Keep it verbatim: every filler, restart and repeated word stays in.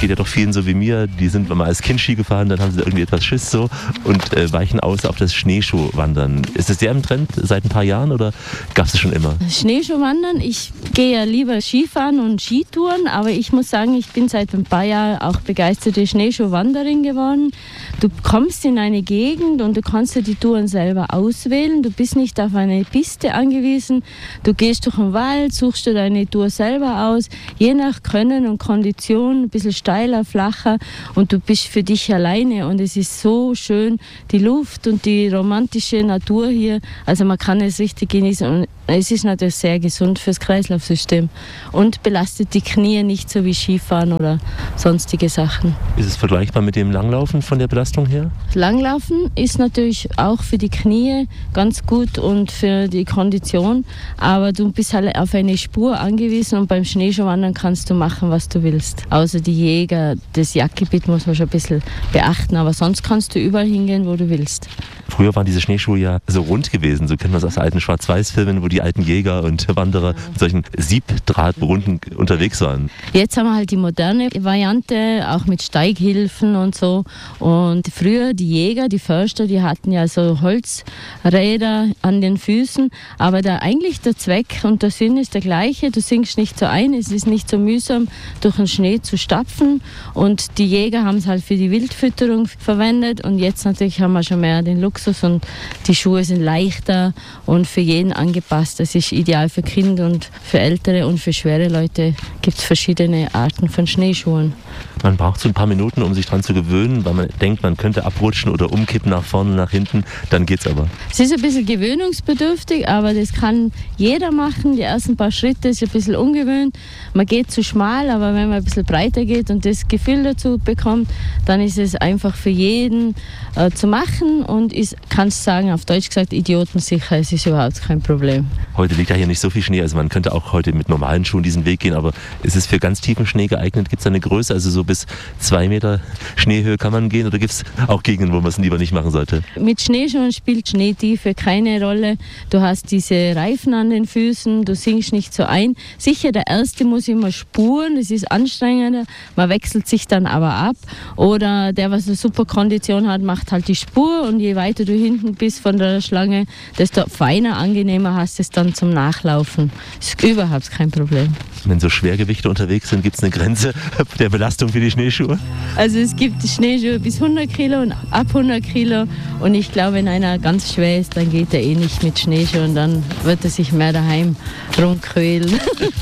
geht ja doch vielen so wie mir, die sind mal als Kind Ski gefahren, dann haben sie irgendwie etwas Schiss so und äh, weichen aus auf das Schneeschuhwandern. Ist das sehr im Trend seit ein paar Jahren oder gab es das schon immer? Schneeschuhwandern, ich gehe ja lieber Skifahren und Skitouren, aber ich muss sagen, ich bin seit ein paar Jahren auch begeisterte Schneeschuhwanderin geworden. Du kommst in eine Gegend und du kannst dir die Touren selber auswählen. Du bist nicht auf eine Piste angewiesen. Du gehst durch den Wald, suchst dir deine Tour selber aus, je nach Können und Kondition, ein bisschen steiler, flacher und du bist für dich alleine und es ist so schön, die Luft und die romantische Natur hier, also man kann es richtig genießen und es ist natürlich sehr gesund fürs Kreislaufsystem und belastet die Knie nicht so wie Skifahren oder sonstige Sachen. Ist es vergleichbar mit dem Langlaufen von der Belastung her? Langlaufen ist natürlich auch für die Knie ganz gut und für die Kondition, aber du bist halt auf eine Spur angewiesen und beim Schneeschuhwandern kannst du machen, was du willst. Außer die Jäger, das Jagdgebiet muss man schon ein bisschen beachten, aber sonst kannst du überall hingehen, wo du willst. Früher waren diese Schneeschuhe ja so rund gewesen, so kennt man es aus alten Schwarz-Weiß-Filmen, wo die alten Jäger und Wanderer mit solchen Siebdrahtrunden unterwegs waren. Jetzt haben wir halt die moderne Variante, auch mit Steighilfen und so. Und früher die Jäger, die Förster, die hatten ja so Holzräder an den Füßen, aber der, eigentlich der Zweck und der Sinn ist der gleiche. Du sinkst nicht so ein, es ist nicht so mühsam, durch den Schnee zu stapfen und die Jäger haben es halt für die Wildfütterung verwendet und jetzt natürlich haben wir schon mehr den Luxus und die Schuhe sind leichter und für jeden angepasst. Das ist ideal für Kinder und für Ältere und für schwere Leute gibt es verschiedene Arten von Schneeschuhen. Man braucht so ein paar Minuten, um sich dran zu gewöhnen, weil man denkt, man könnte abrutschen oder umkippen nach vorne, nach hinten, dann geht's aber. Es ist ein bisschen gewöhnungsbedürftig, aber das kann jeder machen. Die ersten paar Schritte ist ein bisschen ungewöhnt. Man geht zu schmal, aber wenn man ein bisschen breiter geht und das Gefühl dazu bekommt, dann ist es einfach für jeden äh, zu machen und ist, kannst du sagen, auf Deutsch gesagt, idiotensicher. Es ist überhaupt kein Problem. Heute liegt ja hier nicht so viel Schnee, also man könnte auch heute mit normalen Schuhen diesen Weg gehen, aber ist es für ganz tiefen Schnee geeignet? Gibt es da eine Größe, also so bis zwei Meter Schneehöhe kann man gehen oder gibt es auch Gegenden, wo man es lieber nicht machen sollte? Mit Schneeschuhen spielt Schneetiefe keine Rolle. Du hast diese Reifen an den Füßen, du sinkst nicht so ein. Sicher, der Erste muss immer spuren, das ist anstrengender, man wechselt sich dann aber ab. Oder der, was eine super Kondition hat, macht halt die Spur und je weiter du hinten bist von der Schlange, desto feiner, angenehmer hast du es dann zum Nachlaufen. Das ist überhaupt kein Problem. Wenn so Schwergewichte unterwegs sind, gibt es eine Grenze der Belastung für die Schneeschuhe? Also es gibt Schneeschuhe bis hundert Kilo und ab hundert Kilo und ich glaube, wenn einer ganz schwer ist, dann geht er eh nicht mit Schneeschuhen, dann wird er sich mehr daheim rumquälen.